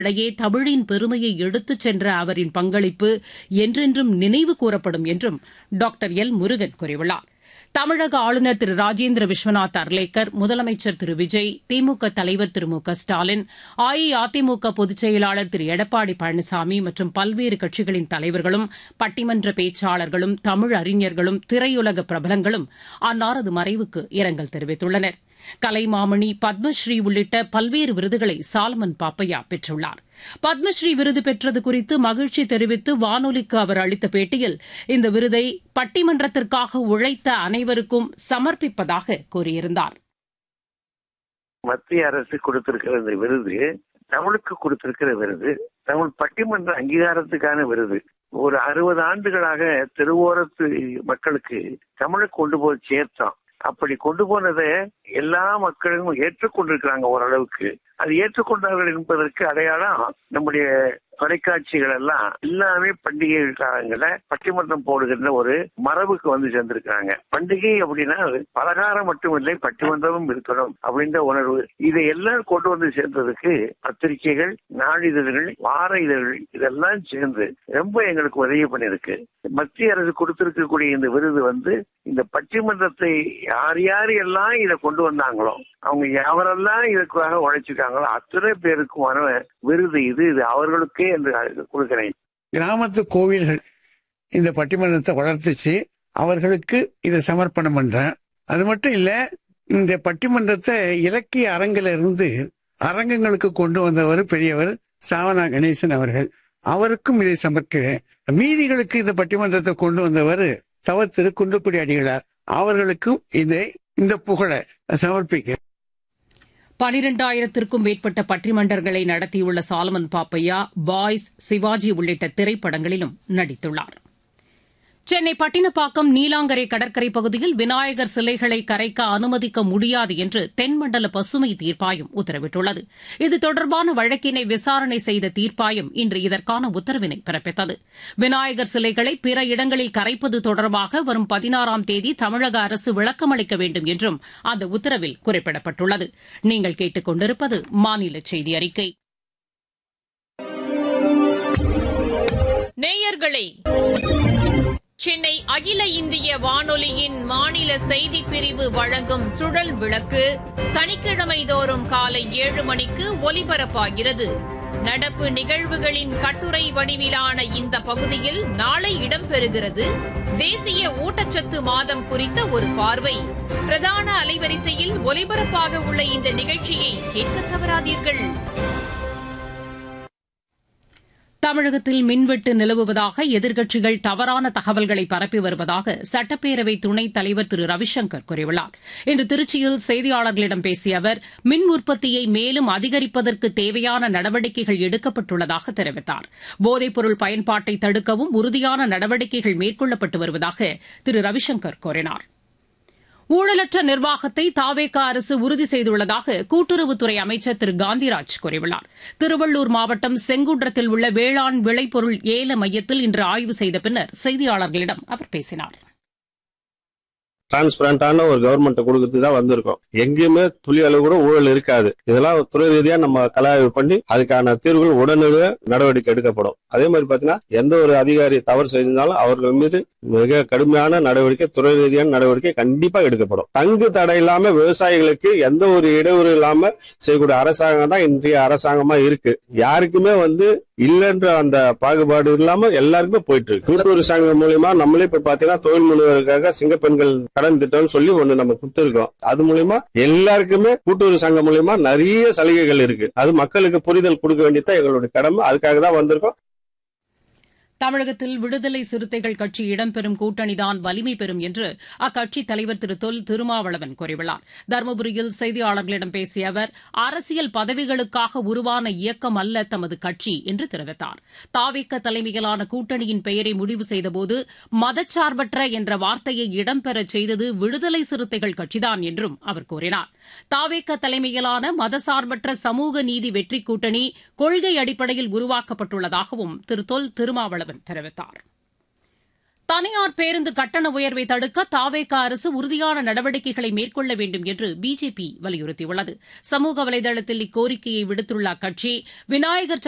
இடையே தமிழின் பெருமையை எடுத்துச் சென்ற அவரின் பங்களிப்பு என்றென்றும் நினைவு கூறப்படும் என்றும் டாக்டர் எல் முருகன் கூறியுள்ளார். தமிழக ஆளுநர் திரு ராஜேந்திர விஸ்வநாத் அர்லேக்கர், முதலமைச்சர் திரு விஜய், திமுக தலைவர் திரு மு.க.ஸ்டாலின், அஇஅதிமுக பொதுச் செயலாளர் திரு எடப்பாடி பழனிசாமி மற்றும் பல்வேறு கட்சிகளின் தலைவர்களும், பட்டிமன்ற பேச்சாளர்களும், தமிழ் அறிஞர்களும், திரையுலக பிரபலங்களும் அன்னாரது மறைவுக்கு இரங்கல் தெரிவித்துள்ளனர். கலைமாமணி, பத்மஸ்ரீ உள்ளிட்ட பல்வேறு விருதுகளை சாலமன் பாப்பையா பெற்றுள்ளார். பத்மஸ்ரீ விருது பெற்றது குறித்து மகிழ்ச்சி தெரிவித்து வானொலிக்கு அவர் அளித்த பேட்டியில், இந்த விருதை பட்டிமன்றத்திற்காக உழைத்த அனைவருக்கும் சமர்ப்பிப்பதாக கூறியிருந்தார். மத்திய அரசு கொடுத்திருக்கிற இந்த விருது தமிழுக்கு கொடுத்திருக்கிற விருது, தமிழ் பட்டிமன்ற அங்கீகாரத்துக்கான விருது. ஒரு 60 ஆண்டுகளாக தெருவோரத்து மக்களுக்கு தமிழை கொண்டு போய் சேர்த்தோம். அப்படி கொண்டு போனதை எல்லா மக்களும் ஏற்றுக்கொண்டிருக்கிறாங்க. ஓரளவுக்கு அது ஏற்றுக்கொண்டார்கள் என்பதற்கு அடையாளம் நம்முடைய தொலைக்காட்சிகள் எல்லாம் எல்லாமே பண்டிகை காலங்கள பட்டிமன்றம் போடுகின்ற ஒரு மரபுக்கு வந்து சேர்ந்திருக்காங்க. பண்டிகை அப்படின்னா பலகாரம் மட்டுமில்லை, பட்டிமன்றமும் இருக்கணும் அப்படின்ற உணர்வு. இதை எல்லாம் கொண்டு வந்து சேர்ந்ததுக்கு பத்திரிகைகள், நாளிதழ்கள், வார இதழ்கள் இதெல்லாம் சேர்ந்து ரொம்ப எங்களுக்கு உதவி பண்ணிருக்கு. மத்திய அரசு கொடுத்திருக்கக்கூடிய இந்த விருது வந்து இந்த பட்டிமன்றத்தை யார் யார் எல்லாம் இதை கொண்டு வந்தாங்களோ, அவங்க யாரெல்லாம் இதற்காக உழைச்சிருக்காங்களோ அத்தனை பேருக்குமான விருது இது அவர்களுக்கே என்று கொடுக்கிறேன். கிராமத்து கோவில்கள் இந்த பட்டிமன்றத்தை வளர்த்துச்சு, அவர்களுக்கு இதை சமர்ப்பணம் பண்றேன். அது மட்டும் இல்ல, இந்த பட்டிமன்றத்தை இலக்கிய அரங்கில இருந்து அரங்கங்களுக்கு கொண்டு வந்தவர் பெரியவர் சாவனா கணேசன் அவர்கள். அவருக்கும் இதை சமர்க்கிறேன். மீதிகளுக்கு இந்த பட்டிமன்றத்தை கொண்டு வந்தவர் தவ திரு குன்றக்குடி அடிகளார். அவர்களுக்கும் இந்த புகழை சமர்ப்பிக்க. 12,000க்கும் மேற்பட்ட பட்டிமன்றங்களை நடத்தியுள்ள சாலமன் பாப்பையா பாய்ஸ், சிவாஜி உள்ளிட்ட திரைப்படங்களிலும் நடித்துள்ளார். சென்னை பட்டினப்பாக்கம் நீலாங்கரை கடற்கரை பகுதியில் விநாயகர் சிலைகளை கரைக்க அனுமதிக்க முடியாது என்று தென்மண்டல பசுமை தீர்ப்பாயம் உத்தரவிட்டுள்ளது. இது தொடர்பான வழக்கினை விசாரணை செய்த தீர்ப்பாயம் இன்று இதற்கான உத்தரவினை பிறப்பித்தது. விநாயகர் சிலைகளை பிற இடங்களில் கரைப்பது தொடர்பாக வரும் 16ஆம் தேதி தமிழக அரசு விளக்கமளிக்க வேண்டும் என்றும் அந்த உத்தரவில் குறிப்பிடப்பட்டுள்ளது. நீங்கள் கேட்டுக் கொண்டிருப்பது மாநில செய்தி அறிக்கை. நேயர்களே, சென்னை அகில இந்திய வானொலியின் மாநில செய்திப் பிரிவு வழங்கும் சுழல் விளக்கு சனிக்கிழமை தோறும் காலை 7 மணிக்கு ஒலிபரப்பாகிறது. நடப்பு நிகழ்வுகளின் கட்டுரை வடிவிலான இந்த பகுதியில் நாளை இடம்பெறுகிறது தேசிய ஊட்டச்சத்து மாதம் குறித்த ஒரு பார்வை. பிரதான அலைவரிசையில் ஒலிபரப்பாக உள்ள இந்த நிகழ்ச்சியை கேட்க தவறாதீர்கள். தமிழகத்தில் மின்வெட்டு நிலவுவதாக எதிர்க்கட்சிகள் தவறான தகவல்களை பரப்பி வருவதாக சட்டப்பேரவை துணைத் தலைவர் திரு ரவிசங்கர் கூறியுள்ளார். இன்று திருச்சியில் செய்தியாளர்களிடம் பேசிய அவர், மின் உற்பத்தியை மேலும் அதிகரிப்பதற்கு தேவையான நடவடிக்கைகள் எடுக்கப்பட்டுள்ளதாக தெரிவித்தார். போதைப்பொருள் பயன்பாட்டை தடுக்கவும் உறுதியான நடவடிக்கைகள் மேற்கொள்ளப்பட்டு வருவதாக திரு ரவிசங்கர் கூறினார். ஊழலற்ற நிர்வாகத்தை தவேக அரசு உறுதி செய்துள்ளதாக கூட்டுறவுத்துறை அமைச்சர் திரு காந்திராஜ் கூறியுள்ளார். திருவள்ளூர் மாவட்டம் செங்குன்றத்தில் உள்ள வேளாண் விளைபொருள் ஏல மையத்தில் இன்று ஆய்வு செய்த பின்னர் செய்தியாளர்களிடம் அவர் பேசினார். டிரான்ஸ்பரண்டான ஒரு கவர்மெண்ட் கொடுக்கறதுக்கு தான் வந்திருக்கோம். எங்கேயுமே துளி அளவு கூட ஊழல் இருக்காது. இதெல்லாம் துறை ரீதியா நம்ம கலாய்வு பண்ணி அதுக்கான தீர்வுகள் உடனடியாக நடவடிக்கை எடுக்கப்படும். அதே மாதிரி பாத்தீங்கன்னா எந்த ஒரு அதிகாரி தவறு செய்திருந்தாலும் அவர்கள் மீது மிக கடுமையான நடவடிக்கை, துறை ரீதியான நடவடிக்கை கண்டிப்பா எடுக்கப்படும். தங்கு தடை இல்லாம விவசாயிகளுக்கு எந்த ஒரு இடையூறு இல்லாம செய்யக்கூடிய அரசாங்கம் தான் இன்றைய அரசாங்கமா இருக்கு. யாருக்குமே இல்லைன்ற அந்த பாகுபாடு இல்லாம எல்லாருக்குமே போயிட்டு இருக்கு. கூட்டுறவு சங்கம் மூலியமா நம்மளே இப்ப பாத்தீங்கன்னா தொழில் முனைவருக்காக சிங்கப்பெண்கள் கடன் திட்டம் சொல்லி ஒண்ணு நம்ம கொடுத்திருக்கோம். அது மூலியமா எல்லாருக்குமே கூட்டுறவு சங்கம் மூலியமா நிறைய சலுகைகள் இருக்கு. அது மக்களுக்கு புரிதல் கொடுக்க வேண்டியதான் எங்களுடைய கடமை. அதுக்காக தான் வந்திருக்கோம். தமிழகத்தில் விடுதலை சிறுத்தைகள் கட்சி இடம்பெறும் கூட்டணிதான் வலிமை பெறும் என்று அக்கட்சித் தலைவர் திரு தொல் திருமாவளவன் கூறியுள்ளார். தருமபுரியில் செய்தியாளர்களிடம் பேசிய அவர், அரசியல் பதவிகளுக்காக உருவான இயக்கம் அல்ல தமது கட்சி என்று தெரிவித்தார். தவேக தலைமையிலான கூட்டணியின் பெயரை முடிவு செய்தபோது மதச்சார்பற்ற என்ற வார்த்தையை இடம்பெறச் செய்தது விடுதலை சிறுத்தைகள் கட்சிதான் என்றும் அவர் கூறினார். தவேக தலைமையிலான மதசார்பற்ற சமூக நீதி வெற்றி கூட்டணி கொள்கை அடிப்படையில் உருவாக்கப்பட்டுள்ளதாகவும் திரு தொல் திருமாவளவன் தெரிவித்தார். தனியார் பேருந்து கட்டண உயர்வை தடுக்க தவேக அரசு உறுதியான நடவடிக்கைகளை மேற்கொள்ள வேண்டும் என்று பிஜேபி வலியுறுத்தியுள்ளது. சமூக வலைதளத்தில் இக்கோரிக்கையை விடுத்துள்ள அக்கட்சி, விநாயகர்